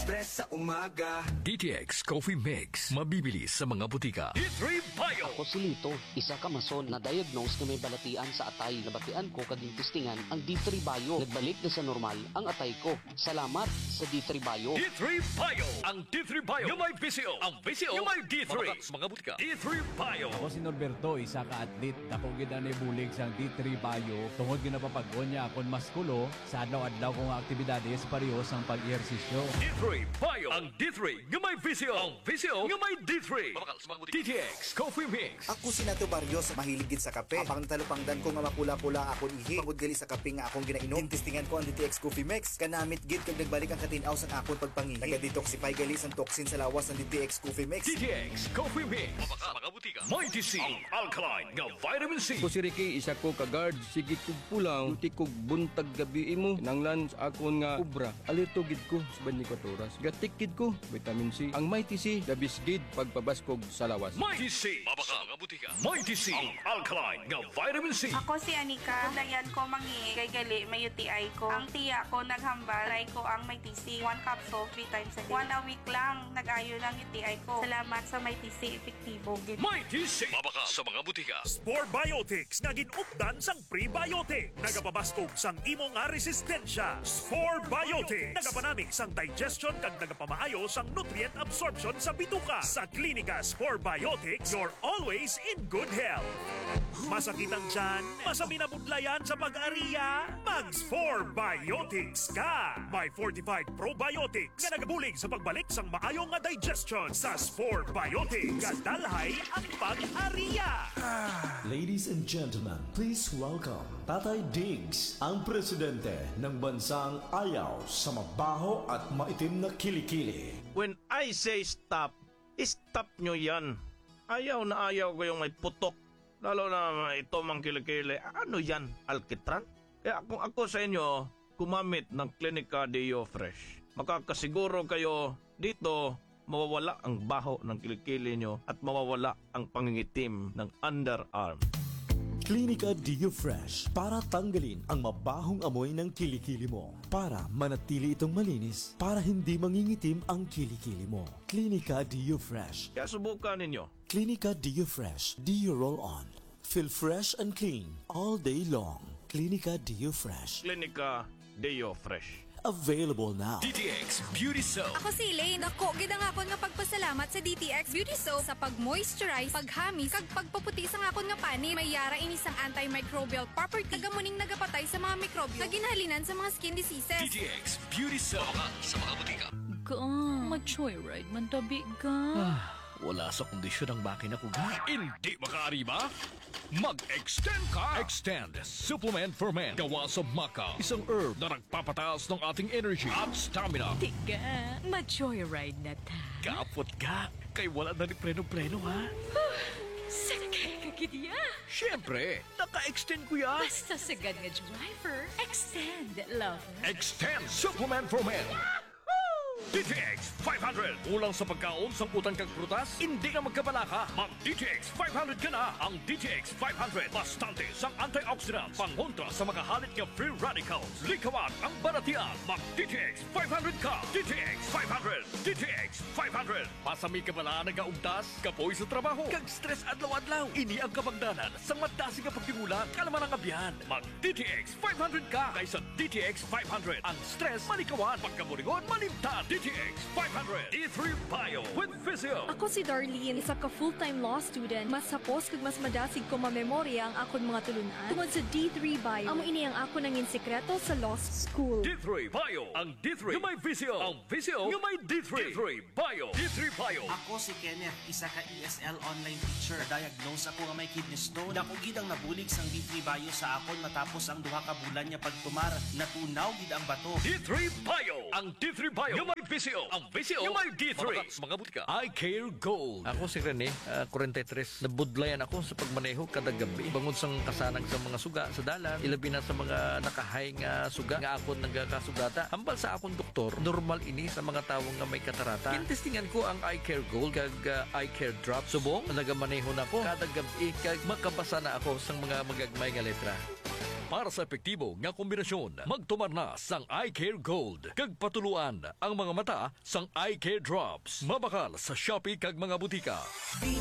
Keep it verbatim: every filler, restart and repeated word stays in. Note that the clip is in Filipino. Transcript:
express sa umaga. D T X Coffee Mix. Mabibili sa mga butika. D three Bio. Ako si Lito, isa ka mason na diagnose na may balatian sa atay. Nabatian ko kading testingan ang D three Bio. Nagbalik na sa normal ang atay ko. Salamat sa D three Bio. D three Bio. Ang D three Bio. Yung may V C O. Ang V C O. Yung may D three. Sa mga butika. D three Bio. Ako si Norberto, isa ka atlet. Dako gid ani bulig sang D three Bio. Tungod ginapapagon niya akon maskulo sa adlaw-adlaw kong aktibidades pareho sang pag-ehersisyo. D three Bio. Ang D three. Yung may V C O. Ang V C O. Yung may D three. D T X Coffee Mix. Ako si Nato Barrios, mahiligid sa kape. Apang talupangdan ko nga mapula-pula akon ihi. Pagod gali sa kape nga akong ginainom. Tintistingan ko ang D T X Coffee Mix. Kanamit gid kag nagbalik ang katinaw sa akon pagpangihi. Naga-detoxify gali ang toxin sa lawas ng D T X Coffee Mix. D T X Coffee Mix. Sa mga butika. Mighty C. Ang alkaline nga vitamin C. Ko si Ricky, isa ko ka-guard. Sige kog pulang, duty kog buntag gabi mo. Nanglan sa akon nga ubra. Alito gid ko sa twenty-four oras. Gatik gid ko, vitamin C. Ang Mighty C, dabis gid pagpabaskog sa lawas. Mighty C. Mabaka mga butika. Mighty C. Ang alkaline nga vitamin C. Ako si Anika. Dayan ko mangi kay gali may U T I ko. Ang tiya ko naghambal. Try ko ang may T C. One capsule, three times a day. One a week lang nag-ayo ng U T I ko. Salamat sa may T C. Epektibo. Mighty C. Mabaka sa mga butika. Spore Biotics nga ginupdan sang prebiotic. Nagapabaskog sang imo nga resistensya. Spore Biotics. Nagapanami sang digestion kag nagapamaayo sang nutrient absorption sa bituka. Sa Klinika Spore Biotics, you're always in good health. Masakit ang tiyan? Masami na budlayan sa pag-ariya? Mag-Spore Biotics ka! May fortified probiotics nga nagabulig sa pagbalik sang maayong nga digestion. Sa Spore Biotics, kadalhay ang pag-ariya! Ladies and gentlemen, please welcome Tatay Diggs, ang presidente ng bansang ayaw sa mabaho at maitim na kilikili. When I say stop, stop nyo yan. Ayaw na ayaw ko yung may putok. Lalo na ito mang kilikili. Ano yan? Alkitran? Kaya kung ako sa inyo, kumamit ng Klinika Deo Fresh. Makakasiguro kayo dito mawawala ang baho ng kilikili nyo at mawawala ang pangingitim ng underarm. Klinika Deo Fresh para tanggalin ang mabahong amoy ng kilikili mo. Para manatili itong malinis. Para hindi mangingitim ang kilikili mo. Klinika Deo Fresh. Kaya subukan ninyo. Klinika Deo Fresh. Deo Roll On. Feel fresh and clean all day long. Klinika Deo Fresh. Klinika Deo Fresh. Available now. D T X Beauty Soap. Ako si Elaine. Ako, gid ang akon nga pagpasalamat sa D T X Beauty Soap sa pag-moisturize, paghamis, kag pagpaputi sa akon nga pani. May yara inis ang antimicrobial property. Nagamuning nagapatay sa mga mikrobyo. Naginhalinan sa mga skin diseases. D T X Beauty Soap. Sa mga butika. Ka, mag-joyride man tabi ka. Wala sa kondisyon ang makina ko. Hindi makaari ba? Mag-extend ka! Extend Supplement for Men. Gawa sa maca. Isang herb na nagpapataas ng ating energy at stamina. Tika, mag-joyride na ta. Kapot ka. Kay wala na ni preno-preno, ha? Sakay ka kitiya. Siyempre, naka-extend ko yan. Basta sagad nga driver. Extend, lover. Extend Supplement for Men. D T X five hundred. Ulang sa pagkaon sa utang kag prutas, hindi ka magkabalaka. Mag-D T X five hundred ka na. Ang D T X five hundred, bastante sang antioxidants, pangkontra sa mga halit nga free radicals. Likawan ang baratian. Mag-D T X five hundred ka. D T X five hundred. D T X five hundred. Pasami ka bala nagaugdas, kapoy sa trabaho, kag stress adlaw-adlaw. Ini ang kabangdanan sa matasi nga pagtimula, kalaman ang abyan. Mag-D T X five hundred ka. Kaysa D T X five hundred. Ang stress malikawan, pagkamulingon malimtan. D T X five hundred. D three Bio with Physio. Ako si Darlene, isa ka full-time law student. Mas sapos kag mas madasig ko mamemorya ang akon mga tulunan tungod sa D three Bio. Amo ini ang ako nangin sekreto sa law school. D three Bio. Ang D three yung may Physio. Ang Physio yung may D three. D three Bio. D three Bio. Ako si Kenneth, isa ka E S L online teacher. Diagnose ako nga may kidney stone. Dako gid ang nabulig sang D three Bio sa akon matapos ang duha ka bulan niya pagtumar. Natunaw gid ang bato. D three Bio. Ang D three Bio yung may Physio. Ang Physio yung may D three. Mga butika. I Care Gold. Ako si Rene, uh, forty-three. Nabudlayan ako sa pagmaneho kada gabi. Bangod sang kasanang sa mga suga sa dalan, ilabi na sa mga nakahay nga suga nga akon nagakasugata. Hambal sa akong doktor, normal ini sa mga tawong nga may katarata. Kinistingan ko ang I Care Gold kag uh, I Care Drop. Subong, nagamaneho na ko kada gabi kag makabasa na ako sang mga magagmay nga letra. Para sa epektibo nga kombinasyon, magtumar na sang Eye Care Gold. Kag patuluan ang mga mata sang Eye Care Drops. Mabakal sa Shopee kag mga butika. D